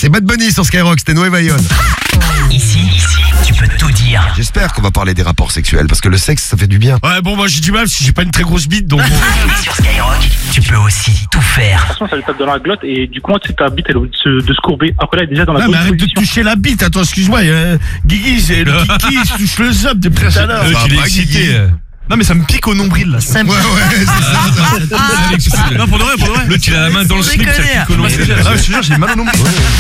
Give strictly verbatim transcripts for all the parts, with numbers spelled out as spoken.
C'est Bad Bunny sur Skyrock, c'était Noé Vaillon. Ici, ici, tu peux tout dire. J'espère qu'on va parler des rapports sexuels, parce que le sexe, ça fait du bien. Ouais, bon, moi j'ai du mal parce que j'ai pas une très grosse bite, donc bon. Sur Skyrock, tu peux aussi tout faire. Franchement, ça lui tape dans la glotte et du coup, tu sais, ta bite, elle de se, de se courber. Après, là, elle est déjà dans la Non, bonne mais arrête de position. toucher la bite, attends, excuse-moi. Euh, Guigui, c'est le Guigui, il se touche le zob depuis tout à l'heure. Ça va il est pas, excité. Guigui. Non mais ça me pique au nombril là. Ça me- Ouais, ouais, c'est ça. Non pour de vrai, pour de vrai. L'autre il a la main dans le slip, ça pique au nombril. Ah, je te jure, j'ai mal au nombril.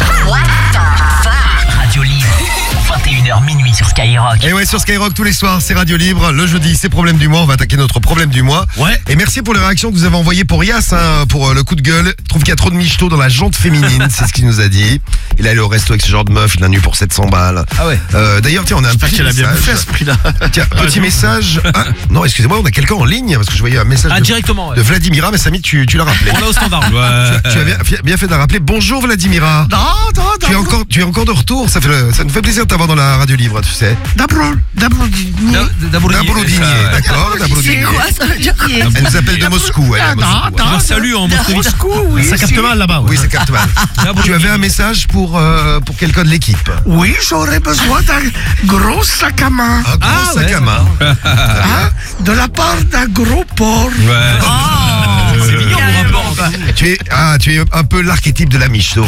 Radio Libre, vingt et une heures minuit sur Skyrock. Et ouais, sur Skyrock tous les soirs, c'est Radio Libre. Le jeudi, c'est Problème du mois. On va attaquer notre problème du mois. Ouais. Et merci pour les réactions que vous avez envoyées pour Yass, hein, pour euh, le coup de gueule. Il trouve qu'il y a trop de michto dans la jante féminine, c'est ce qu'il nous a dit. Il est allé au resto avec ce genre de meuf, il l'a nu pour sept cents balles. Ah ouais. Euh, D'ailleurs, tiens, on a un J'espère petit qu'elle a bien message. bouffé à ce prix-là. Tiens, petit message. Ah, non, excusez-moi, on a quelqu'un en ligne, parce que je voyais un message Ah de, directement ouais. de Vladimira, mais Samy, tu, tu l'as rappelé. On est au standard. Tu as bien, bien fait de la rappeler. Bonjour Vladimira. Non, non, Tu es encore, tu es encore de retour. Ça fait, le- ça nous fait plaisir de t'avoir dans la radio libre, tu sais. D'abord, d'abord, Daboulodinier, d'accord, Daboulodinier. C'est quoi ça veut dire? Elle nous appelle de Moscou, elle est à Moscou. Salut en Moscou, oui. Ça capte mal là-bas. Oui, c'est capte mal. Tu avais un message pour, euh, pour quelqu'un de l'équipe. Oui, j'aurais besoin d'un gros sac à main. Un gros sac à main. Hein, de la part d'un gros porc. Ouais. C'est mignon mon rapport. Tu es, ah, tu es un peu l'archétype de la michto.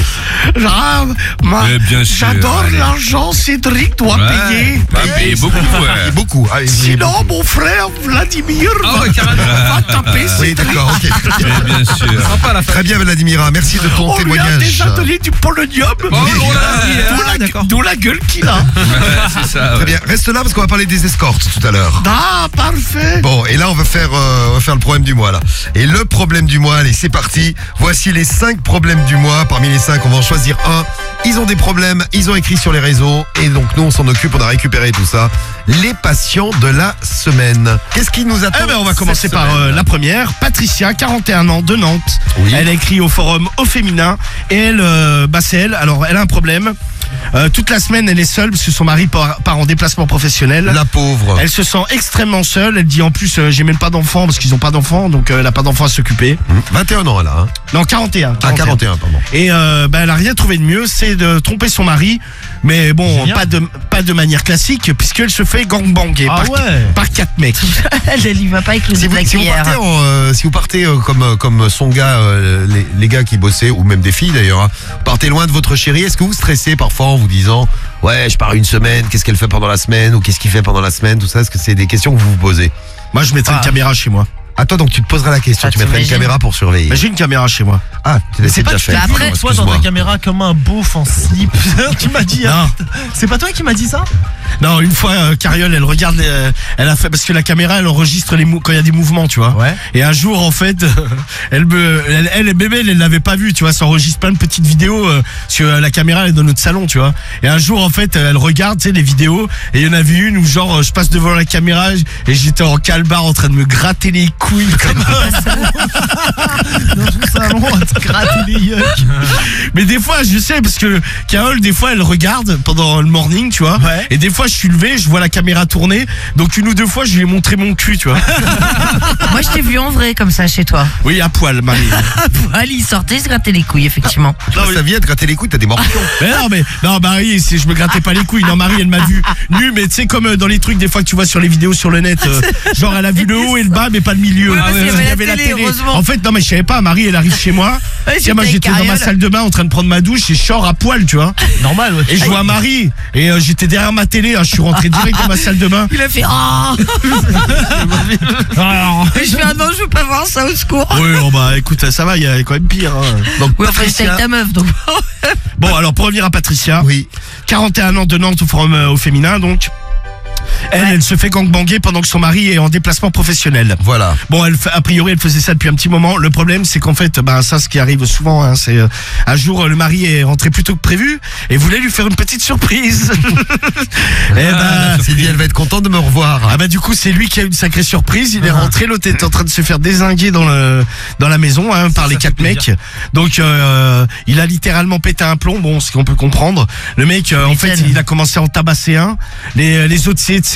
Ah, moi, Eh bien sûr, j'adore allez. l'argent, Cédric doit payer. Bah, payer beaucoup ouais. Beaucoup. Ah, oui, Sinon, mon frère Vladimir Ah ouais, carrément. va taper oui, Cédric. d'accord, ok. Eh bien sûr. Sympa la fin. Très bien, Vladimira. Merci de ton On lui a témoignage. des ateliers du polonium. Oh, on l'a dit, D'où ah, la- d'accord. D'où la gueule qu'il a. Ouais, c'est ça. Très Ouais. bien. Reste là parce qu'on va parler des escortes tout à l'heure. Ah, parfait. Bon, et là, on va faire, euh, on va faire le problème du mois, là. Et le problème du mois, allez, c'est parti. Voici les cinq problèmes du mois. Parmi les cinq, on va en choisir un. Ils ont des problèmes, ils ont écrit sur les réseaux. Et donc, nous, on s'en occupe, on a récupéré tout ça. Les patients de la semaine. Qu'est-ce qui nous attend? Eh ben, on va commencer cette par euh, semaine la première. Patricia, quarante et un ans, de Nantes. Oui. Elle a écrit au forum Au Féminin. Et elle, euh, bah, c'est elle. Alors, elle a un problème. Euh, toute la semaine, elle est seule parce que son mari part, part en déplacement professionnel. La pauvre. Elle se sent extrêmement seule. Elle dit en plus, euh, j'ai même pas d'enfants parce qu'ils ont pas d'enfants, donc euh, elle a pas d'enfants à s'occuper. vingt et un ans, elle a. Hein. Non, quarante et un. Ah, quarante et un, pardon. Et euh, bah, elle a rien trouvé de mieux, c'est de tromper son mari, mais bon, pas de pas de manière classique, puisqu'elle se fait gangbanger Ah par, ouais. par quatre mecs. Elle y va pas avec le Si vous, la si vous cuillère. partez, en, euh, si vous partez euh, comme, euh, comme son gars, euh, les, les gars qui bossaient, ou même des filles d'ailleurs, hein, partez loin de votre chérie, est-ce que vous stressez parfois en vous disant ouais, je pars une semaine, qu'est-ce qu'elle fait pendant la semaine, ou qu'est-ce qu'il fait pendant la semaine, tout ça, est-ce que c'est des questions que vous vous posez? Moi, je mettrais Ah. une caméra chez moi. Ah, toi, donc tu te poseras la question, Ah, tu mettrais une t'imagines. caméra pour surveiller. Mais j'ai une caméra chez moi. Ah, tu l'as C'est pas déjà que fait. tu après, Pardon, Toi dans excuse-moi. ta caméra comme un beauf en slip. Tu m'as dit. hein. Non. C'est pas toi qui m'as dit ça? Non, une fois, euh, Cariole, elle regarde, les, euh, elle a fait parce que la caméra, elle enregistre les mou- quand il y a des mouvements, tu vois. Ouais. Et un jour, en fait, elle me, elle, elle, elle, bébé, elle l'avait pas vu, tu vois. Ça enregistre plein de petites vidéos euh, sur euh, la caméra, elle est dans notre salon, tu vois. Et un jour, en fait, elle regarde, tu sais, les vidéos, et il y en avait une où genre, euh, je passe devant la caméra et j'étais en calbar en train de me gratter les couilles comme Dans tout salon à te gratter les yeux. Mais des fois, je sais, parce que Carole, des fois, elle regarde pendant le morning, tu vois. Ouais. Et des fois, je suis levé, je vois la caméra tourner. Donc, une ou deux fois, je lui ai montré mon cul, tu vois. Moi, je t'ai vu en vrai comme ça chez toi. Oui, à poil, Marie. Ali, il sortait, il se grattait les couilles, effectivement. Toi, ça vient de gratter les couilles, t'as des morpions. Mais non, mais, non, Marie, c'est- je me grattais pas les couilles. Non, Marie, elle m'a vu nu, mais tu sais, comme euh, dans les trucs, des fois que tu vois sur les vidéos sur le net, euh, genre, elle a vu le haut et le bas, mais pas le milieu. Oui, parce qu'il y avait Il la télé, heureusement. En fait, non, mais je savais pas, Marie, elle arrive chez moi. Ouais, Tiens, moi, j'étais j'étais avec dans ma Cariole. salle de bain en train de prendre ma douche et je sors à poil, tu vois. Normal, ouais. Et je vois Marie, et euh, j'étais derrière ma télé, hein, je suis rentré direct dans ma salle de bain. Il a fait oh. Et je fais ah non, je veux pas voir ça, au secours. Oui, oh bah écoute, ça va, il y a quand même pire. Hein. Donc, Oui, enfin, j'étais avec ta meuf, donc. bon, alors pour revenir à Patricia, Oui. quarante et un ans de Nantes au forum euh, au féminin, donc. Elle, Ouais. elle se fait gangbanger pendant que son mari est en déplacement professionnel. Voilà. Bon, elle, fait- a priori, elle faisait ça depuis un petit moment. Le problème, c'est qu'en fait, bah, ça, ce qui arrive souvent, hein, c'est euh, un jour, le mari est rentré plus tôt que prévu et voulait lui faire une petite surprise. et bah, Elle s'est dit, elle va être contente de me revoir. ah bah du coup, c'est lui qui a eu une sacrée surprise. Il est rentré, l'autre était en train de se faire dézinguer dans le dans la maison hein, par les ça quatre fait plaisir. mecs. Donc, euh, il a littéralement pété un plomb. Bon, ce qu'on peut comprendre. Le mec, euh, en fait, M'étonne. il a commencé à en tabasser un. Les les autres, c'est c'est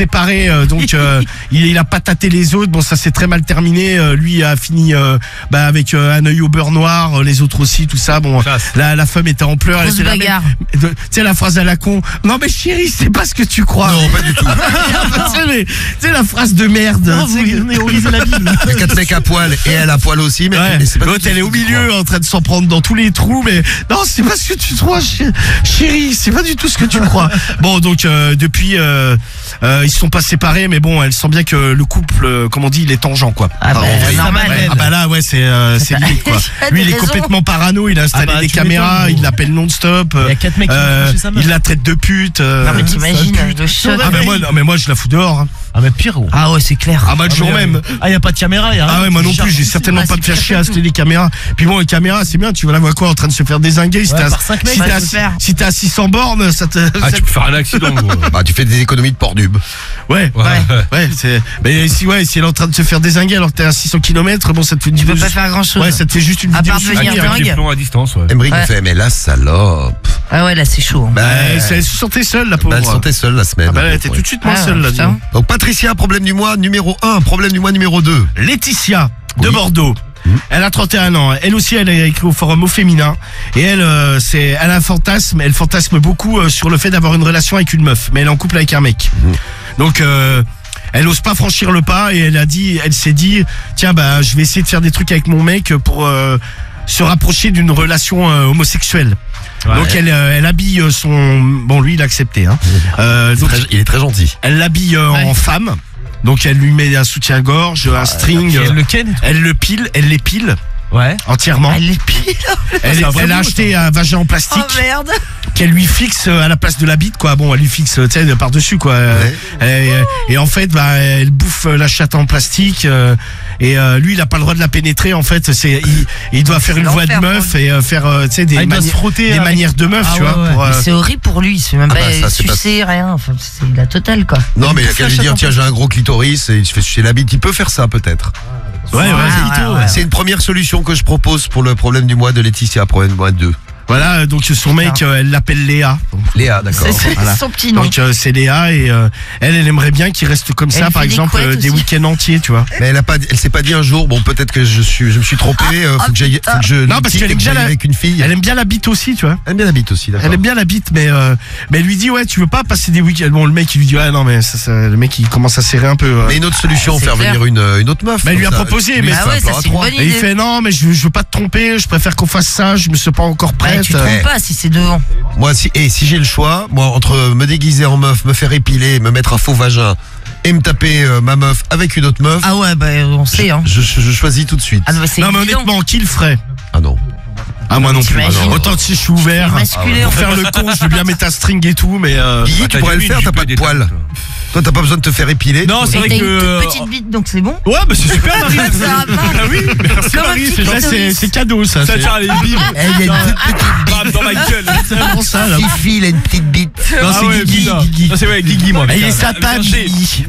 séparés, euh, donc euh, il, il a pas tâté les autres. Bon, ça s'est très mal terminé. Euh, lui a fini euh, bah, avec euh, un œil au beurre noir, euh, les autres aussi, tout ça. Bon, la, la femme était en pleurs. Elle Grosse était là, bagarre. mais- de- Tu sais la phrase à la con. Non mais chérie, c'est pas ce que tu crois. Non, pas du tout. Tu sais, mais- tu sais la phrase de merde. Non, Tu sais, vous néorisez la Bible. Les quatre mecs à poil et elle à poil aussi, mais, Ouais. mais c'est pas L'autre du tout elle est ce au que tu milieu crois. en train de s'en prendre dans tous les trous, mais non c'est pas ce que tu crois, ch- chérie, c'est pas du tout ce que tu crois. Bon donc euh, depuis euh, euh, ils se sont pas séparés, mais bon elle sent bien que le couple, euh, comme on dit, il est tangent quoi. Ah bah, en vrai, normal. Ah bah là ouais c'est euh, c'est limite quoi. T'as Lui il est raison. complètement parano, il a installé Ah bah, des tu caméras, m'étonnes, il gros. l'appelle non-stop. Il y a quatre mecs qui euh, vont toucher sa meuf. il la traite de pute. euh, Non mais t'imagines, ça pue. le choc. ah bah moi non, mais moi je la fous dehors. Hein. Ah, mais pire, gros. Ah ouais, c'est clair. Ah bah le jour même. Ah, y a pas de caméra, y a Ah rien. ouais, moi non Tu plus, j'ai cherches. certainement Ah, pas c'est me faire pire chier à que installer les caméras. Puis bon, les caméras, c'est bien, tu vas la voir quoi en train de se faire dézinguer. Si Ouais, t'es à, par cinq mecs. si Ouais, t'es à- super. si t'es à six cents bornes, ça te. Ah, ça tu peux faire un accident, gros. Bah, tu fais des économies de port dub. Ouais, Ouais. ouais, ouais, c'est. Mais si, ouais, si elle est en train de se faire dézinguer alors que t'es à six cents kilomètres, bon, ça te fait une Tu peux vidéo. pas faire grand chose. Ouais, ça te fait juste une À vidéo. part devenir souvenir. dingue. Avec les plombs à distance, ouais. Emmerich Ouais. me fait, mais la salope. Ah ouais, là c'est chaud. hein. Bah, Bah, elle se sentait seule, la pauvre. bah, elle se sentait seule la semaine. Ah bah, elle la était pauvre, tout ouais. de suite moins Ah, seule, là, putain. dis-donc. Donc Patricia, problème du mois numéro un, problème du mois numéro deux. Laetitia de Oui. Bordeaux. Elle a trente et un ans. Elle aussi, elle a écrit au forum au féminin. Et elle, euh, c'est, elle a un fantasme. Elle fantasme beaucoup euh, sur le fait d'avoir une relation avec une meuf. Mais elle est en couple avec un mec. Donc, euh, elle ose pas franchir le pas. Et elle a dit, elle s'est dit, tiens, bah, je vais essayer de faire des trucs avec mon mec pour euh, se rapprocher d'une relation euh, homosexuelle. Donc, elle, euh, elle habille son, bon, lui, il a accepté. Hein. Euh, donc, Très- il est très gentil. elle l'habille euh, Ouais. en femme. Donc, elle lui met un soutien-gorge, un string. Et euh, elle le ken et tout. elle le pile, elle l'épile Ouais. entièrement. Elle est pile. Elle, c'est un vrai elle a boulot, acheté un vagin en plastique Oh merde. qu'elle lui fixe euh, à la place de la bite, quoi. Bon, elle lui fixe, tu sais, par dessus, quoi. Euh, Et, et en fait, bah, elle bouffe euh, la chatte en plastique. euh, et euh, lui, il a pas le droit de la pénétrer. En fait, c'est il, il doit faire C'est une voix de l'enfer, meuf pour et euh, faire, euh, tu sais, des, Ah, il doit se manières- frotter des avec- manières de meuf, Ah tu ouais, vois. ouais. Pour, euh, Mais c'est horrible pour lui, il se fait même Ah pas bah, ça, c'est pas- sucer, rien. Enfin, c'est la totale quoi. Non, mais il a bouffe qu'à la lui chatte dire, en tiens, j'ai un gros clitoris et il se fait sucer la bite. Il peut faire ça, peut-être. ouais, ouais. Ouais, ouais, ouais. C'est une première solution que je propose pour le problème du mois de Laetitia, problème du mois deux. Voilà, donc son mec, euh, elle l'appelle Léa. Donc, Léa, d'accord. C'est c'est Voilà. son petit nom. donc, euh, c'est Léa et euh, elle, elle aimerait bien qu'il reste comme Elle ça, fait par des exemple, couettes euh, des aussi. week-ends entiers, tu vois. Mais elle a pas, elle s'est pas dit un jour, bon, peut-être que je suis, je me suis trompé, euh, faut ah, que j'aille, faut que je, Non, parce quitte qu'elle et aime que bien j'aille la- avec une fille. Elle aime bien la bite aussi, tu vois. Elle aime bien la bite aussi, d'accord. Elle aime bien la bite, mais euh, mais elle lui dit ouais, tu veux pas passer des week-ends. Bon, le mec il lui dit ouais, non mais ça, ça- le mec il commence à serrer un peu. euh. Mais une autre solution, Ah, c'est faire clair. venir une, euh, une autre meuf. Bah, il lui a comme ça. proposé, Lui, mais- il Ah fait un ouais, plan ça à c'est une trois. bonne Et il idée. fait non, mais je, veux- je veux pas te tromper, je préfère qu'on fasse ça, je me suis pas encore Ouais, prête. tu te Ouais. trompes pas si c'est devant. Moi, si, et si j'ai le choix, moi, entre me déguiser en meuf, me faire épiler, me mettre un faux vagin et me taper euh, ma meuf avec une autre meuf, Ah ouais, bah on sait hein. je, je- je choisis tout de suite. Ah non, mais c'est Non mais évident. honnêtement, qui le ferait? Ah non. Ah moi non plus. T'imagines? Ah non. Autant si je suis ouvert Masculé, pour en fait. faire le con, je veux bien mettre un string et tout, mais euh, Guigui, Ah, tu t'as pourrais le dit faire, oui, t'as tu pas peux de aider poils. ta- Toi, t'as pas besoin de te faire épiler. Non, c'est Et vrai t'as une que. toute petite bite donc c'est bon. Ouais, bah c'est super, Marie. Ça va pas. Ah oui, merci Comme un Marie, petit c'est là, gentil. c'est c'est cadeau ça. Ça c'est- tire les bim. Eh, il y a une petite Bam dans ma gueule. C'est vraiment ça là. Fifi, il a une petite bite. Non, Ah c'est ouais, Guigui, putain. Guigui. Non, c'est ouais, Guigui, moi. Ah, il est putain. satan, Avec un G. Guigui.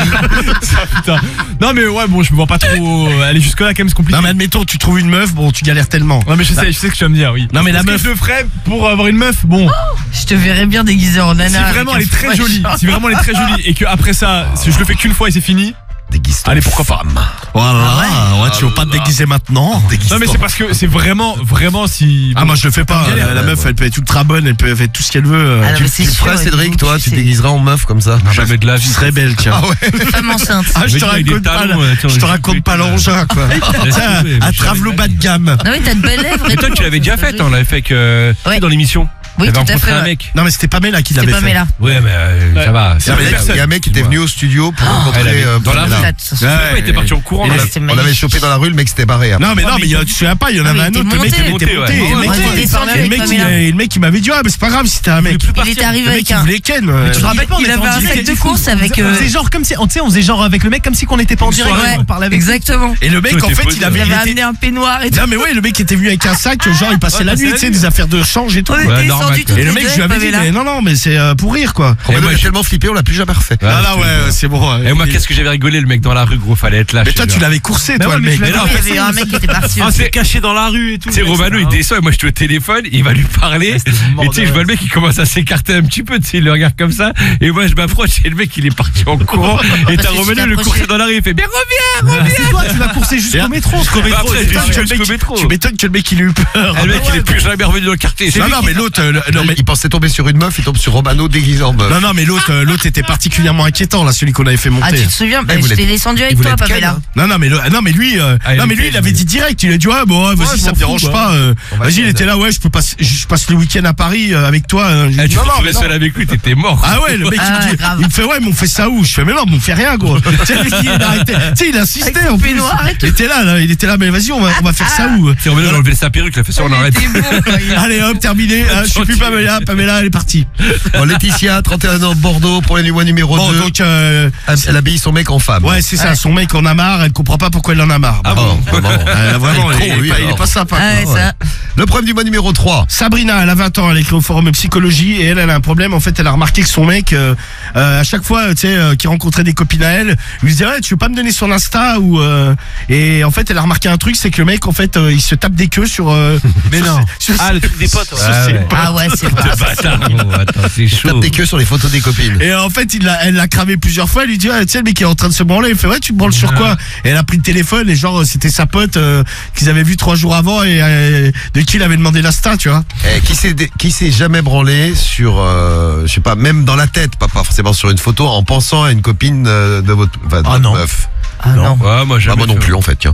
Ça, putain. Non, mais ouais, bon, je me vois pas trop euh, aller jusque-là, quand même, c'est compliqué. Non mais admettons, tu trouves une meuf, bon tu galères tellement. Non, mais je sais, je sais ce que tu vas me dire, oui. Non, mais la Est-ce que meuf- je le ferais pour avoir une meuf, bon. Je te verrais bien déguisé en nana. Si vraiment elle avec est un très fouet. jolie, si vraiment elle est très jolie et que après ça, si je le fais qu'une fois et c'est fini. Déguise-toi. Allez, pourquoi pas. Voilà, Ah ouais, tu veux pas te déguiser maintenant? Non, mais c'est parce que c'est vraiment, vraiment si. Ah moi je le fais pas, galère, la, la ouais, meuf ouais. elle peut être ultra bonne, elle peut faire tout ce qu'elle veut. euh, Ah non, tu mais c'est Tu le sûr, feras, et Cédric, donc, toi, tu tu te sais. déguiseras en meuf comme ça. Jamais de la vie. tu serais belle tiens. Ah ouais. Femme enceinte. Ah, je te Imagine avec des raconte pas, talons, la- euh, tiens, je te je raconte vais- pas l'engin quoi. Tiens, mais un jamais travelot de bas la de vie. gamme. Non mais t'as de belles lèvres. Et et toi, tout, tu l'avais déjà ça, fait, ça, on l'avait fait que Ouais. dans l'émission. Oui, T'avais tout à rencontré fait. un ouais. mec. Non mais c'était Pamela qui C'était l'avait fait. Pamela. Ouais, mais euh, ça va. Il y a un mec- il y a un mec qui était venu au studio pour rencontrer Elle avait- euh, dans la Pamela. rue. Ça, ça, ça. Ouais. Ouais, il était parti en courant. Et là. là, C'était On l'avait magnifique. chopé dans la rue, le mec s'était barré. hein. Non mais Ouais, non mais mais il y a- tu te souviens pas, il y en Ah, avait mais un il autre, était le mec il monté, était ouais. monté. Ouais, Et le mec, ouais, il- il était descendu et le avec mec, il- Pamela. et le mec il m'avait dit ah mais c'est pas grave si t'es un mec. Il était arrivé Le mec avec il un. voulait ken. ouais. tu te rappelles pas, on Il était avait en un direct. sac de course avec. On euh, faisait genre comme si, on, tu sais, on faisait genre avec le mec comme si qu'on était pas en direct. Ouais, On parlait avec. exactement. Et le mec Toi, en t'es fait posé, il avait Il avait il était- amené un peignoir et tout. Non mais ouais le mec était venu avec un sac, genre il passait Ouais, la passait nuit, la tu sais, nuit. des affaires de change et tout. On Ouais, était normal. entendu quoi. toutes Et le les mec, deux, je lui avais dit, Pamela. mais non, non, mais c'est euh, pour rire, quoi. Romano moi, a je- tellement flippé, on l'a plus jamais refait. Ah là, ouais, c'est bon. Et moi, Il- qu'est-ce que j'avais rigolé, le mec dans la rue, gros, fallait être là. Mais je toi, te tu jure. l'avais coursé, Mais toi, ouais, le mais mec. je l'avais- Non, il y avait un mec qui était parti. Ah, aussi. c'est caché dans la rue et tout. Tu sais, Romano, il descend et moi je suis au téléphone, il va lui parler. c'était mort Et tu sais, de je vois le mec, il commence à s'écarter un petit peu, tu sais, il le regarde comme ça. Et moi, je m'approche et le mec, il est parti en courant. Et Parce t'as que tu Romano, t'es le approché. coursait dans la rue, il fait bien reviens. C'est toi, tu l'as coursé jusqu'au métro. Jusqu'au Bah après, je Putain, l'ai que le jusqu'au mec- métro. Tu m'étonnes que le mec, il ait eu peur. Et le mec, il est plus jamais revenu dans le quartier. C'est Non, lui non, qui- mais l'autre, euh, le- non, mais Il pensait tomber sur une meuf, il tombe sur Romano déguisé en meuf. non, non, mais l'autre, euh, l'autre était particulièrement inquiétant, là, celui qu'on avait fait Ah, monter. tu te souviens Eh, Je vous t'ai l'êtes- descendu il avec voulait toi, être Pamela. calme, Non, non, mais, le- non, mais lui, euh, Ah, il non, mais était- lui, il avait dit direct. Il a dit, ouais, bon, ouais, Ouais, vas-y, je ça m'en me dérange fous, pas. euh, On va Vas-y, il essayer était de- là, ouais, je peux passer, je passe le week-end à Paris euh, avec toi. euh, j'ai Eh, dit, tu te non, non, retrouvais mais non. seul avec lui, t'étais mort. Ah ouais, le mec, Ah il, me ouais, dit- grave. il me fait, ouais, mais on fait ça où? Je fais, mais non, mais on fait rien, gros. Tu sais, le mec, il a arrêté. Tu sais, il insistait Avec son en plus. peignoir et tout. Il était là, là, il était là, mais vas-y, on va, on va faire ça où? C'est Romano, il a enlevé sa perruque, il a fait ça, on arrête. T'es beau, quoi, il a- Allez, hop, terminé. hein, je suis plus Pamela. Pamela, elle est partie. Bon, Laetitia, trente et un ans de Bordeaux, problème du mois numéro Bon, deux. donc, euh, Elle habille son mec en femme. ouais, c'est ça. Ouais. Son mec en a marre. Elle comprend pas pourquoi elle en a marre. Ah bon, ah bon. Euh, vraiment, Il est il, con, est lui, pas, il est alors. pas sympa. Ah quoi. ouais, ça. Le problème du mois numéro trois. Sabrina, elle a vingt ans, elle écrit au forum de psychologie et elle, elle a un problème. En fait, elle a remarqué que son mec, euh, euh, à chaque fois, tu sais, euh, qui rencontrait des copines à elle, lui disait ouais, tu veux pas me donner son Insta ou euh, et en fait, elle a remarqué un truc, c'est que le mec, en fait, euh, il se tape des queues sur. euh, Mais sur non. ses- sur Ah, ses- le truc des potes. ouais. sur Ah ses ouais. potes. Ah ouais, c'est vrai. Bâtard, gros, attends, c'est Tape chaud. des queues sur les photos des copines. Et en fait, il l'a, elle l'a cramé plusieurs fois. Elle lui dit, ouais, tu sais, le mec est en train de se branler. Il fait, ouais, tu te branles sur quoi? Et elle a pris le téléphone et genre, c'était sa pote euh, qu'ils avaient vu trois jours avant et euh, de qui il avait demandé l'Insta, tu vois. Eh, qui s'est dé- qui s'est jamais branlé sur, euh, je sais pas, même dans la tête, pas pas forcément sur une photo, en pensant à une copine euh, de votre, enfin, de Ah votre non. meuf. Ah non. Ouais, moi, Ah, jamais moi non fait. plus en fait, tiens.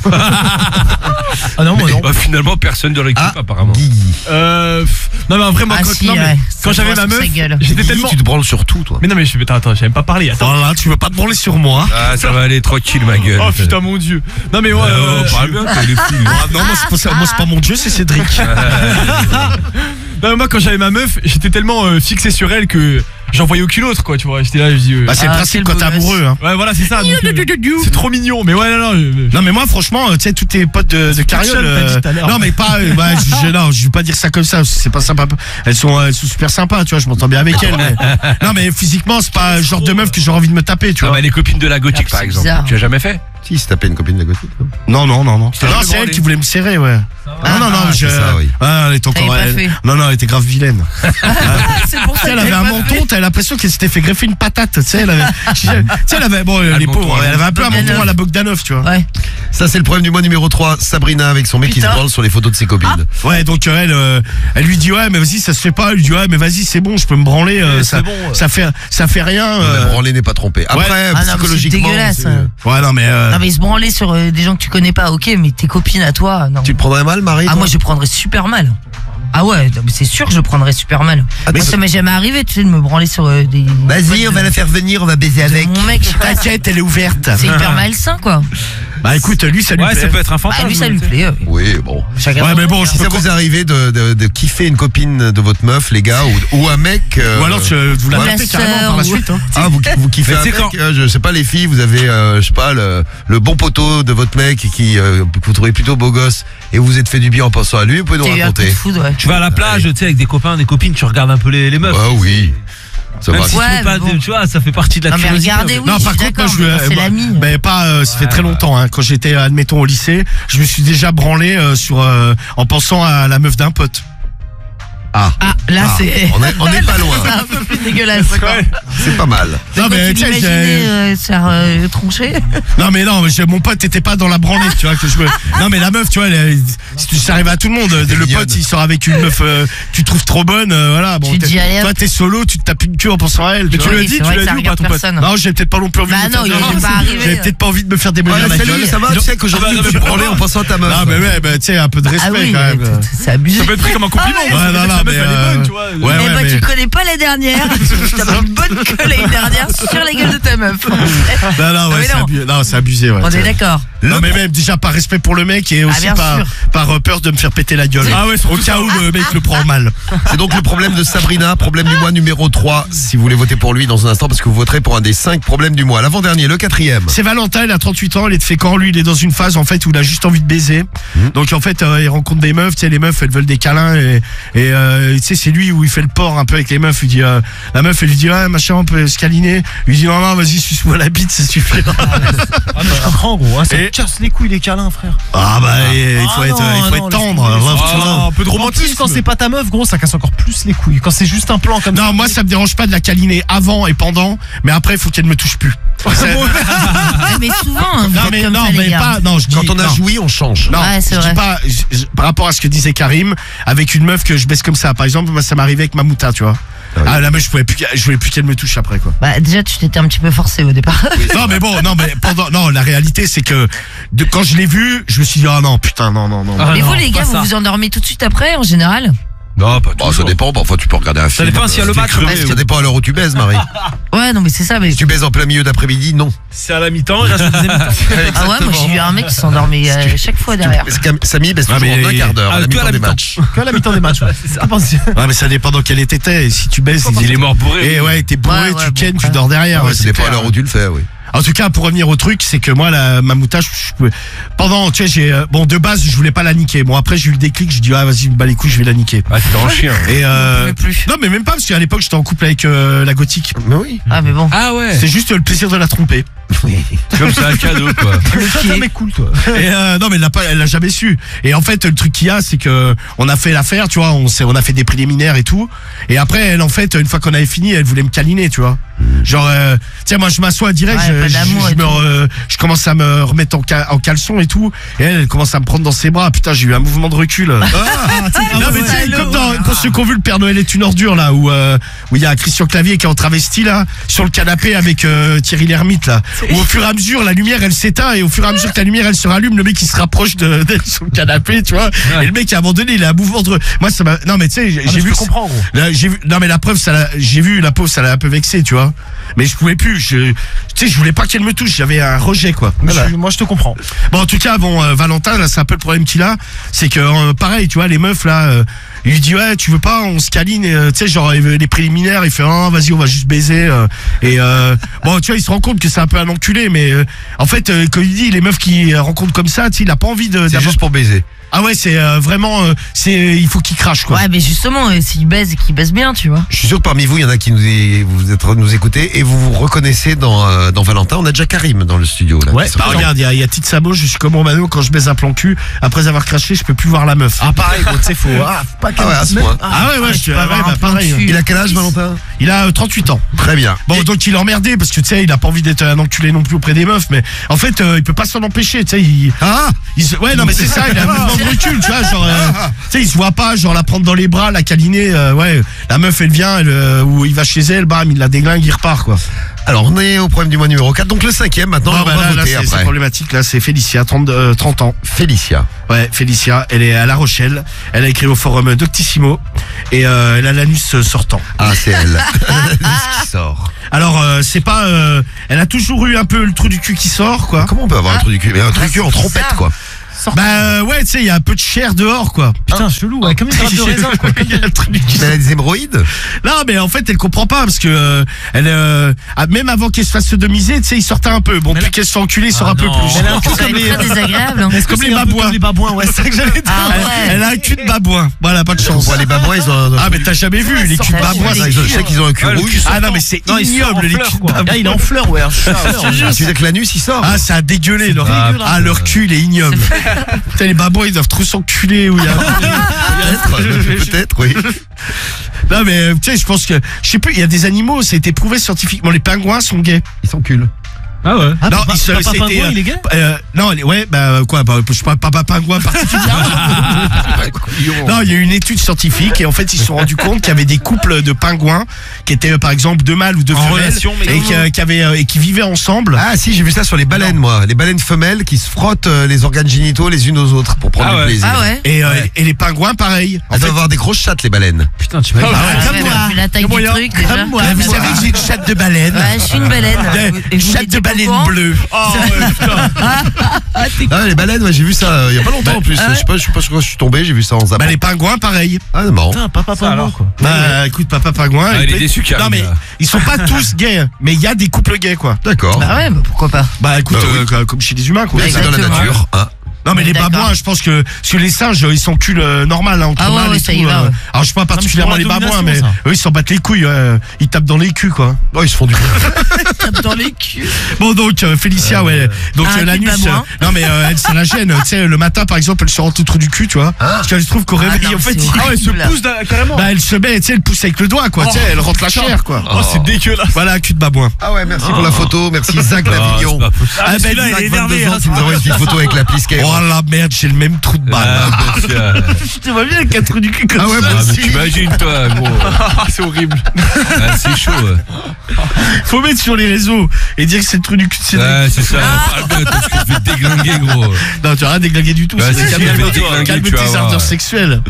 Ah non, moi non. Bah, finalement, personne de l'équipe, Ah, apparemment. Guy. Euh, pff, non, mais en vrai, moi, Ah quand, si, non, mais ouais. quand Ça j'avais voit ma sur meuf, sa gueule. j'étais Guy, tellement. tu te branles sur tout, toi. Mais non, mais je attends, attends, j'ai même pas parlé. Attends. Voilà, tu veux pas te branler sur moi. Ah, ça va aller tranquille, ma gueule. Oh putain, mon dieu. Non, mais ouais. Oh, euh, parle bien, t'as les filles. Ah non, moi c'est pas, ça- moi, c'est pas mon dieu, c'est Cédric. non, mais moi, quand j'avais ma meuf, j'étais tellement euh, fixé sur elle que j'en voyais aucune autre, quoi, tu vois. J'étais là, je dis. euh, Bah, c'est le Ah, principe quel quand beau t'es gosse. amoureux. Hein. Ouais, voilà, c'est ça. donc, euh, c'est trop mignon. Mais ouais, non, non. euh, Non mais moi franchement, euh, tu sais, tous tes potes de, de carriole. Seul, t'as dit tout à l'heure. non mais pas, euh, bah, je, je- non, je vais pas dire ça comme ça, c'est pas sympa. Elles sont, euh, elles sont super sympas, tu vois, je m'entends bien avec elles. Mais, non mais physiquement, c'est pas le genre de meuf que j'aurais envie de me taper, tu Ah, vois. bah, les copines de la gothique, Ah, par c'est exemple. bizarre. Tu as jamais fait? Si, il s'est tapé une copine de la gothique. non Non non non non. t'es Non, jamais c'est elle branlé. qui voulait me serrer, ouais. Ah, non non non, ah, je. c'est ça, oui. Ah, elle était encore. T'avais pas elle- fait. Non non, elle était grave vilaine. C'est pour Tu ça sais, elle que avait t'avais un pas menton, fait. t'as l'impression qu'elle s'était fait greffer une patate, tu sais, elle avait, tu sais, elle avait, bon, Ah, les le menton, pauvres, hein. elle avait un peu un menton Bogdanov. à la Bogdanov, tu vois. Ouais. Ça, c'est le problème du mois numéro trois. Sabrina avec son mec qui se Putain. branle sur les photos de ses copines. Ouais, donc euh, elle, euh, elle lui dit ouais, mais vas-y, ça se fait pas. Elle lui dit ouais, mais vas-y, c'est bon, je peux me branler. euh, Ouais, ça, c'est bon, ouais. ça fait, ça fait rien. Le euh. branlé n'est pas trompé. Après, Ah non, mais c'est psychologiquement. dégueulasse. c'est- Ouais, non mais. euh, Non mais se branler sur euh, des gens que tu connais pas, ok, mais tes copines à toi, non. Tu te prendrais mal, Marie Ah toi moi je prendrais super mal. Ah ouais, non, mais c'est sûr que je prendrais super mal. Ah, mais Moi ça- ça m'est jamais arrivé, tu sais, de me branler sur euh, des. Vas-y, on va la faire venir, on va baiser avec. Mon mec, T'inquiète, elle est ouverte. c'est hyper malsain quoi. Bah écoute, lui, ça lui Ouais, plaît. ça peut être un Bah fantasme. lui ça lui plaît. euh, Oui, bon. Chacun Ouais, son mais bon, truc, je Si hein. ça vous arrive de, de, de kiffer une copine de votre meuf, les gars, ou, ou un mec. euh, Ou alors tu, vous la Ou la mettez carrément sœur, par la ou- suite. Hein. Ah, vous, vous kiffez Mais un tu mec, sais quand- euh, je sais pas, les filles, vous avez, euh, je sais pas, le, le bon poteau de votre mec qui, euh, que vous trouvez plutôt beau gosse et vous vous êtes fait du bien en pensant à lui, vous pouvez nous T'as eu un coup de raconter. foudre, ouais. Tu vas à la plage, tu sais, avec des copains, des copines, tu regardes un peu les, les meufs. Ah oui. Ça Même va. si Ouais, tu veux pas, mais bon. tu vois, ça fait partie de la Non mais curiosité. regardez, oui, non, je par suis contre, moi, d'accord, je mais lui- quand c'est moi- l'ami. Mais pas, euh, ça fait très longtemps. Hein, quand j'étais, admettons, au lycée, je me suis déjà branlé euh, sur, euh, en pensant à la meuf d'un pote. Ah, Ah, là Ah, c'est. on est- on est pas loin. C'est un peu plus dégueulasse. quoi. c'est pas mal. Mais Non, quand mais tu tu sais, l'imaginais j'ai- euh, se faire euh, troncher. Non mais non, mais j'ai- mon pote était pas dans la branlée, tu vois que je me. Non mais la meuf, tu vois, elle, elle- si ça arrive à tout le monde. Le mignonne. pote, il sort avec une meuf, euh, tu trouves trop bonne, euh, voilà. Bon, Tu te t'es- dis, allez, hop. toi t'es solo, tu te tapes une queue en pensant à elle. Mais tu tu vois. l'as Oui, dit, c'est tu vrai que l'as ça dit ou pas regarde ton pote? personne. Non, j'ai peut-être pas non plus envie Bah de me non, faire il des- est pas arrivé. J'avais peut-être pas envie de me faire démolir Ouais, la salut, gueule. ça va, tu sais qu'aujourd'hui, je me suis branlé en pensant à ta meuf. Ah mais ouais, bah, tu sais, un peu de respect Ah oui, quand même. mais t- t- c'est abusé. Ça peut être pris comme un compliment. Ah ouais. ça veut Ouais, dire non, que non, sa meuf, mais, elle est euh, bonne, tu vois. ouais, Eh ouais, bah mais- tu connais pas l'année dernière. Je t'avais une bonne queue l'année dernière sur la gueule de ta meuf. Non, non, ouais, mais c'est non. abusé. Non, c'est abusé, ouais. On est d'accord. Non, mais même déjà par respect pour le mec et aussi bien par, sûr. par euh, peur de me faire péter la gueule. Ah ouais, Au cas où le mec le prend mal. C'est donc le problème de Sabrina, problème du mois numéro trois. Si vous voulez voter pour lui dans un instant, parce que vous voterez pour un des cinq problèmes du mois. L'avant-dernier, le quatrième. C'est Valentin, il a trente-huit ans, il est de Fécamp, lui il est dans une phase en fait où il a juste envie de baiser. Mmh. Donc en fait euh, il rencontre des meufs, tu sais les meufs elles veulent des câlins et, et euh, tu sais c'est lui où il fait le porc un peu avec les meufs, il dit euh, la meuf elle lui dit ouais machin on peut se câliner, il lui dit non non vas-y suce-moi la bite ça suffira. Ah, mais je comprends, gros. Hein, ça Et- me casse les couilles, les câlins, frère. Ah bah il faut Ah être non, il faut non, être laisse tendre. tomber. Love Ah, to love. un peu de romantisme. En plus, quand c'est pas ta meuf, gros, ça casse encore plus les couilles. Quand c'est juste un plan comme ça. Non, moi ça me dérange pas de la câliner avant et pendant, mais après il faut qu'elle me touche plus. C'est- Ah, mais souvent, hein, vous non êtes mais comme non ça, les mais gars. pas non je dis Quand on a non. joui, on change. Non, Ouais, c'est je vrai. dis pas je- je- par rapport à ce que disait Karim, avec une meuf que je baisse comme ça. Par exemple, moi ça m'arrivait avec Mamouta, tu vois. Ah oui. Ah la meuf je pouvais plus, je voulais plus qu'elle me touche après quoi. Bah, déjà, tu t'étais un petit peu forcé au départ. Non mais bon, non mais pendant, non la réalité c'est que de, quand je l'ai vue, je me suis dit ah non putain non non non. Ah, Mais non, vous, les gars, pas vous ça. vous endormez tout de suite après, en général? Non, pas Bon, ça toujours. dépend, parfois tu peux regarder un film. dépend s'il y a le euh, match, crevé, parce Ça que- dépend à l'heure où tu baises, Marie. Ouais, non, mais c'est ça, mais. Si tu baises en plein milieu d'après-midi, non. C'est à la mi-temps, il reste une deuxième mi-temps. Ah ouais, moi j'ai vu un mec qui s'endormait euh, chaque fois derrière. Parce que Samy baisse Ah, toujours mais- en un quart d'heure, Ah, à la que à mi-temps la des mi-temps. matchs. Que à la mi-temps des matchs. Ouais. C'est ça. Ouais mais ça dépend dans quel état t'es. Si tu baisses, Il est mort bourré. Et ouais t'es bourré, Ouais, ouais, tu bon, kennes, tu après. dors derrière. Ah ouais, ouais, ça c'est dépend à clair. l'heure où tu le fais, oui. En tout cas, pour revenir au truc, c'est que moi, la Mamouta, je, je pouvais- pendant, tu sais, j'ai, euh, bon, de base, je voulais pas la niquer. Bon, après, j'ai eu le déclic, je dis, ah, vas-y, bah les couilles, je vais la niquer. Ah, t'es un chien. Et euh, Mais plus. non, mais même pas, parce qu'à l'époque, j'étais en couple avec euh, la gothique. Mais oui. Ah, mais bon. Ah ouais. C'est juste le plaisir de la tromper. Comme c'est un cadeau, quoi. Mais toi, t'es un mec cool, toi. Et euh, non, mais elle l'a pas, elle l'a jamais su. Et en fait, le truc qu'il y a, c'est que on a fait l'affaire, tu vois, on s'est, on a fait des préliminaires et tout. Et après, elle, en fait, une fois qu'on avait fini, elle voulait me câliner, tu vois. Genre, euh, tiens, moi, je m'assois direct, Ouais, je, pas je, d'amour je et me, tout. re- je commence à me remettre en, ca- en caleçon et tout. Et elle, elle commence à me prendre dans ses bras. Putain, j'ai eu un mouvement de recul. Ah, non, mais tu sais, salaud. comme dans, quand ceux qui ont vu le Père Noël est une ordure, là, où, euh, où il y a Christian Clavier qui est en travesti, là, sur le canapé avec euh, Thierry Lhermitte, là. Où au fur et à mesure, la lumière, elle s'éteint, et au fur et à mesure que la lumière, elle se rallume, le mec, il se rapproche de, d'elle sur le canapé, tu vois. Et le mec, à un moment donné, il a un mouvement de, moi, ça m'a, non, mais tu sais, j'ai Ah, mais j'ai je vu, te comprends, gros. là, j'ai vu, non, mais la preuve, ça l'a, j'ai vu, la pauvre, ça l'a un peu vexé, tu vois. Mais je pouvais plus, je, tu sais, je voulais pas qu'elle me touche, j'avais un rejet, quoi. Mais Voilà. je- Moi, je te comprends. Bon, en tout cas, bon, euh, Valentin, là, c'est un peu le problème qu'il a. C'est que, euh, pareil, tu vois, les meufs, là, euh, il lui dit, ouais, tu veux pas, on se câline, et, euh, tu sais, genre, il veut les préliminaires, il fait, ah, vas-y, on va juste baiser. euh, et, euh, bon, tu vois, il se rend compte que c'est un peu un enculé, mais, euh, en fait, euh, quand il dit, les meufs qui euh, rencontrent comme ça, tu sais, il a pas envie de, C'est d'avoir- juste pour baiser. Ah ouais, c'est euh, vraiment, euh, c'est, il faut qu'il crache, quoi. Ouais, mais justement, euh, s'il baise et qu'il baise bien, tu vois. Je suis sûr que parmi vous, il y en a qui nous, é- vous êtes, nous écoutez et vous vous reconnaissez dans, euh, dans Valentin. On a déjà Karim dans le studio. Là, Ouais, qui se bah, présente. regarde, il y a, il y a Tite Sabot, je suis comme Romano, quand je baise un plan cul, après avoir craché, je peux plus voir la meuf. Ah, pareil, gros, tu sais, faut. Ah, faut pas Ah ouais, à ce point. Ah ouais, ouais, je tu suis, peux ah avoir ouais, un bah, plan pareil. cul. Il a quel âge, Valentin? Il a euh, trente-huit ans. Très bien. Bon, donc il est emmerdé parce que tu sais, il a pas envie d'être un enculé non plus auprès des meufs, mais en fait, euh, il peut pas s'en empêcher, tu sais, il, Ah il se- ouais, non, mais c'est ça, il a un mouvement de recul, tu vois, genre, euh, tu sais, il se voit pas, genre, la prendre dans les bras, la câliner, euh, ouais, la meuf, elle vient, elle, euh, ou il va chez elle, bam, il la déglingue, il repart, quoi. Alors, on est au problème du mois numéro quatre. Donc, le cinquième, maintenant, Bon, on bah, va là, là, voter c'est c'est après. problématique, là, c'est Félicia, trente, euh, trente ans. Félicia. Ouais, Félicia, elle est à La Rochelle, elle a écrit au forum Doctissimo, et euh, elle a l'anus euh, sortant. Ah, c'est elle. Ce qui sort. Alors, euh, c'est pas, euh, elle a toujours eu un peu le trou du cul qui sort, quoi. Comment on peut avoir un Ah. trou du cul? Mais un trou du cul en c'est trompette, ça. quoi. Bah euh, ouais, tu sais, il y a un peu de chair dehors, quoi. Putain, chelou, ouais, comme une grappe de raisin, quoi. Il y a un trou du cul. Elle a des hémorroïdes? Non, mais en fait, elle comprend pas parce que euh, elle, euh, ah, même avant qu'elle se fasse sodomiser, tu sais, il sortait un peu. Bon, Mais plus là- qu'elle se fait enculer, il sort Ah un peu non. plus. Elle a un cul Ça va comme être les, très désagréable. hein. Est-ce que comme c'est les un peu babouins. comme les babouins, ouais, c'est ça que j'allais dire. Ah elle, ouais. elle a un cul de babouin. Voilà, pas de chance. Bon, les babouins, ils ont un. Ah, mais t'as jamais vu les culs de sortent babouin? pas. c'est- je sais qu'ils ont un cul Ah, le rouge. cul Ah non, mais c'est Non, il sort ignoble en les fleurs, culs de quoi. babouin. Ah, il est en fleurs, ouais. un chat, Ah, tu sais que l'anus, il sort. Ah, ça a dégueulé leur. Ah, Ah, leur cul, il est ignoble. Putain, les babouins, ils doivent trop s'enculer. Où il y a... Peut-être, peut-être, oui. Non, mais euh, tu sais, je pense que, je sais plus, il y a des animaux, ça a été prouvé scientifiquement. Les pingouins sont gays. Ils s'enculent. Ah ouais. Ah, Non, papa, il se- papa c'était, pingouin, euh, il est gay? Euh, non, les- ouais, bah quoi, bah, je sais pas, papa pingouin particulièrement. Non, il y a eu une étude scientifique et en fait ils se sont rendus compte qu'il y avait des couples de pingouins qui étaient euh, par exemple deux mâles ou deux En femelles relation, mais et non, qui, euh, qui avaient euh, et qui vivaient ensemble. Ah, si, j'ai vu ça sur les baleines, moi. Les baleines femelles qui se frottent euh, les organes génitaux les unes aux autres pour prendre Ah du ouais. plaisir. Ah ouais. Et, euh, et les pingouins pareil. En Elles fait, doivent avoir des grosses chattes, les baleines. Putain, tu m'as Ah ouais, Ah, comme ouais, moi. ouais, la taille du moyen. truc déjà. Comme moi. Vous savez que j'ai une chatte de baleine. Ouais, je suis une baleine. Et Une vous chatte n'étiez de pas au baleine courant bleue. Oh, ouais, putain. Ah, les baleines, ouais, j'ai vu ça euh, il y a pas longtemps en plus. Ah ouais. Je sais pas, je sais pas sur quoi je suis tombé, j'ai vu ça en zappant. Bah les pingouins pareil. Ah, c'est marrant. Putain, papa, Ça, alors. papa, quoi. Bah écoute papa pingouin. Ah, il est peut- déçu, Karim, Non mais là. ils sont pas tous gays, mais il y a des couples gays quoi. D'accord. Bah ouais, bah pourquoi pas. Bah écoute, Bah, oui. euh, comme- comme chez les humains quoi. Mais c'est dans la Exactement. nature. Hein. Non mais les D'accord. babouins, je pense que parce que les singes ils sont cul euh, normal hein, entre Ah ouais, mâles ouais, et ça tout. y va, euh. ouais. Alors je sais pas particulièrement mais les c'est pour la babouins, mais domination, eux ils s'en battent les couilles, euh, ils tapent dans les culs quoi. Oh, ils se font du Tape dans les culs. Bon donc euh, Félicia ouais, donc Ah, euh, cul de l'anus. babouin. euh, non mais euh, elle ça la gêne, tu sais le matin par exemple elle se rentre au trou du cul tu vois. Parce qu'elle se trouve qu'au Ah, réveil non, en fait c'est il- Ah ouais, elle se horrible. pousse d'un- carrément. bah elle se met, tu sais elle pousse avec le doigt quoi, tu sais elle rentre la chair quoi. Oh, c'est dégueulasse. Voilà cul de babouin. Ah ouais, merci pour la photo. Merci Zach Davignon. c'est pas possible. Ah, ben, celui-là, il Zach, est énervé. vingt-deux ans, hein, tu nous envoies une petite photo avec l'appli Skyrock. Oh la merde j'ai le même trou de balle. Ah, bah, tiens. Je te vois bien avec un trou du cul comme Ah ouais, ça. moi Ah, mais aussi. t'imagines, toi, gros. Ah, c'est horrible. Ah, c'est chaud. ouais. Faut mettre sur les réseaux et dire que c'est le trou du cul de Cédric. Ouais, c'est ça. Parle bien, parce que je vais te déglinguer, gros. Non, tu vas rien déglinguer du tout. Bah, c'est si, calme, si, je vais calme- déglinguer, calme tu vas tes voir. ardeurs sexuelles.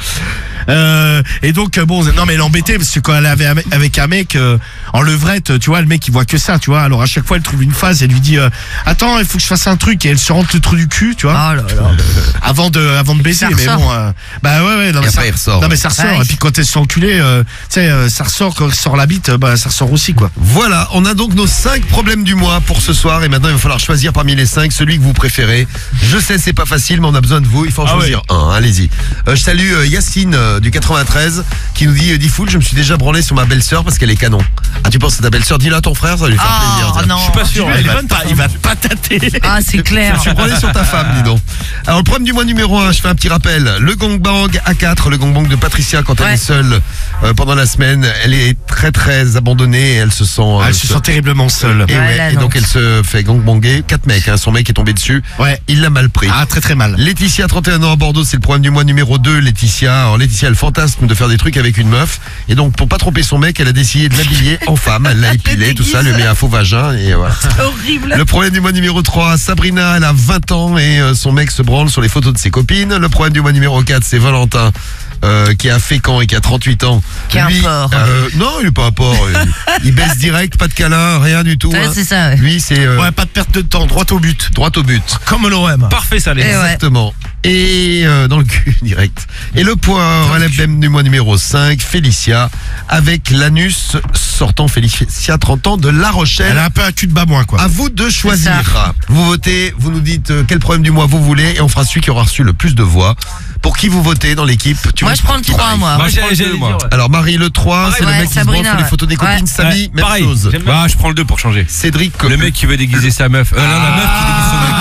Euh, et donc euh, bon non mais elle l'embêtait parce que quand elle avait un mec- avec un mec euh, en levrette tu vois le mec il voit que ça tu vois alors à chaque fois elle trouve une phase elle lui dit euh, attends il faut que je fasse un truc et elle se rentre le trou du cul tu vois Oh là là. avant de avant de baiser Ça mais ressort. bon euh, bah ouais ouais non, Et mais après, ça, il ressort. non mais ça ressort Ouais. et puis quand elle se fait enculer euh, tu sais euh, ça ressort quand elle sort la bite euh, bah ça ressort aussi quoi. Voilà, on a donc nos cinq problèmes du mois pour ce soir et maintenant il va falloir choisir parmi les cinq celui que vous préférez. Je sais c'est pas facile mais on a besoin de vous, il faut en Ah choisir un, allez-y. Euh, je salue euh, Yacine euh, du quatre-vingt-treize qui nous dit euh, Diffoul, je me suis déjà branlé sur ma belle-sœur parce qu'elle est canon. Ah tu penses à ta belle-sœur, dis-le à ton frère, ça va lui faire Ah plaisir. tiens. non. Je suis pas sûr. il, Elle est va bonne, pas, il va pas tâter. Ah c'est clair. Je suis branlé sur ta femme, dis donc. Alors le problème du mois numéro un, je fais un petit rappel. Le gangbang A quatre, le gangbang de Patricia quand elle Ouais. est seule euh, pendant la semaine, elle est très très abandonnée et elle se sent... euh, Ah, elle se sent terriblement seule. Et, Ouais, ouais, là, et non. donc elle se fait gangbanger. Quatre mecs, hein, son mec est tombé dessus. Ouais. Il l'a mal pris. Ah très très mal. Laetitia, trente et un ans à Bordeaux, c'est le problème du mois numéro deux. Laetitia, alors Laetitia, elle fantasme de faire des trucs avec une meuf. Et donc, pour pas tromper son mec, elle a décidé de l'habiller en femme. Elle l'a épilé, tout ça, elle lui met un faux vagin et voilà. Horrible. Le problème du mois numéro trois, Sabrina, elle a vingt ans et euh, son mec se branle sur les photos de ses copines. Le problème du mois numéro quatre, c'est Valentin. Euh, qui a Fécamp et qui a trente-huit ans. Qui a un Lui, porc. euh, non, il est pas un porc. il, il baisse direct, pas de câlin, rien du tout. Ouais, hein. c'est ça. Ouais. Lui, c'est euh, Ouais pas de perte de temps, droit au but. droit au but. Comme l'O M. Parfait, ça, les Et ouais. Exactement. Et euh, dans le cul direct. Et le point relève du mois numéro cinq, Félicia, avec l'anus sortant Félicia, trente ans, de La Rochelle. Elle a un peu un cul de babouin quoi. À vous de choisir. ça. Vous votez, vous nous dites euh, quel problème du mois vous voulez et on fera celui qui aura reçu le plus de voix. Pour qui vous votez dans l'équipe? Tu Moi veux je prends le qui, trois Marie moi. Moi, j'ai j'ai le deux, moi. Alors Marie le trois, c'est le ouais, mec qui se branle Sabrina, sur les ouais. photos des copines. Ouais. Samy, Ouais, même pareil. chose. Bah, je prends le deux pour changer. Cédric, Le mec qui veut déguiser sa meuf. Euh, non, la meuf qui déguise son mec.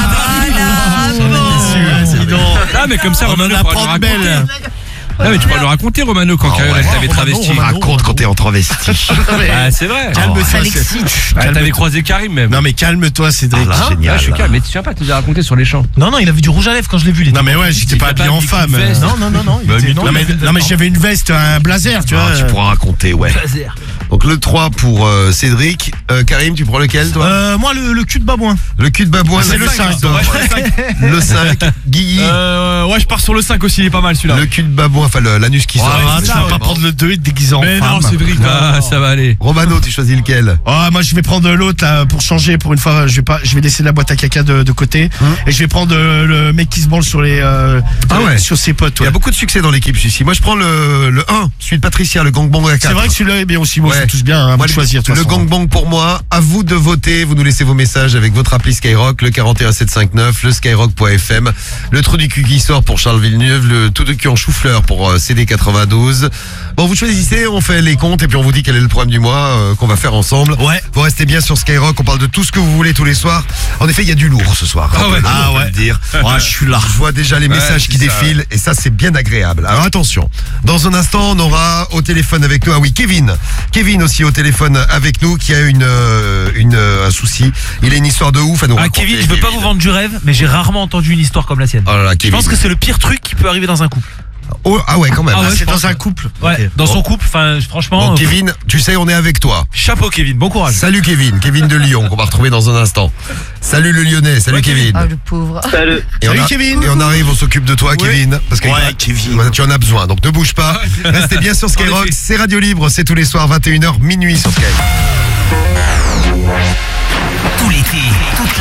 Ah, mais comme ça, On en Romano pourra le apprend de raconter. belles. Ah, mais tu pourras le raconter, Romano, quand Ah Karine ouais. t'avait travesti. tu racontes quand t'es en travesti. Ah, c'est vrai. Calme-toi. Ça l'excite. Ah, t'avais croisé Karim même. Non mais calme-toi Cédric. Ah, là, Ah, génial. je suis calme, mais tu viens pas, tu nous as raconté sur les champs. Non, non, il avait du rouge à lèvres quand je l'ai vu. il était- Non mais ouais, j'étais Il pas fait habillé pas en une femme. veste. Non, non, non, non. il Bah, était- mais non, Non mais, il était- non mais j'avais une veste, un blazer, tu vois. Ah, tu pourras raconter, ouais. Laser. Donc le trois pour euh, Cédric. Euh, Karim, tu prends lequel toi? Euh, moi, le, le cul de babouin. Le cul de babouin, c'est c'est le le cinq, cinq. toi. Ouais, je fais le cinq. Le cinq. Guigui. Euh, ouais, je pars sur le cinq aussi, il est pas mal celui-là. Le cul de babouin, enfin le- l'anus qui Oh, sort. ah, c'est tu ça, vas ouais, pas bon. prendre le deux et te déguiser en Mais non, femme. Cédric, Ah, non. ça va aller. Romano, tu choisis lequel? Oh, moi je vais prendre l'autre là pour changer pour une fois. Je vais pas, je vais laisser la boîte à caca de, de côté et je vais prendre euh, le mec qui se branle sur les euh, Ah ouais. sur ses potes. Il y Ouais. a beaucoup de succès dans l'équipe celui-ci. Moi je prends le, le un, celui de Patricia, le gangbang à quatre. C'est vrai que celui-là est bien aussi. Bon, Ouais. c'est tous bien. Hein, à vous Moi, de choisir. de toute le façon. gangbang pour moi, à vous de voter, vous nous laissez vos messages avec votre appli Skyrock, le quarante et un sept cent cinquante-neuf, le skyrock point f m, le trou du cul qui sort pour Charles Villeneuve, le tout de cul en chou-fleur pour euh, C D quatre-vingt-douze. Bon, vous choisissez, on fait les comptes et puis on vous dit quel est le problème du mois euh, qu'on va faire ensemble. Ouais. Vous restez bien sur Skyrock, on parle de tout ce que vous voulez tous les soirs. En effet, il y a du lourd ce soir. Ah ouais. Ah ouais. Dire. Oh, je suis là. Je vois déjà les messages c'est qui ça, défilent et ça c'est bien agréable. Alors attention, dans un instant on aura au téléphone avec nous, ah oui Kevin, Kevin aussi au téléphone avec nous qui a une, euh, une euh, un souci. Il a une histoire de ouf à nous Ah raconter, Kevin, je veux pas vous vendre du rêve, mais j'ai rarement entendu une histoire comme la sienne. Oh là là, Je Kevin. pense que c'est le pire truc qui peut arriver dans un couple. Oh, ah ouais, quand même. Ah ouais, C'est je pense, dans un ouais. couple. Ouais, Ok. dans Bon. son couple, enfin, franchement. Bon, euh, Kevin, tu sais, on est avec toi. Chapeau, Kevin, bon courage. Salut Kevin, Kevin de Lyon, qu'on va retrouver dans un instant. Salut le Lyonnais, salut Ouais, Kevin. Ah, le pauvre. Salut. Et Salut on a- Kevin. Et on arrive, on s'occupe de toi, Kevin. Parce que Ouais, Kevin. tu en as besoin, donc ne bouge pas. Restez bien sur En Skyrock, effet. c'est Radio Libre, c'est tous les soirs, vingt et une heures, minuit sur Skyrock.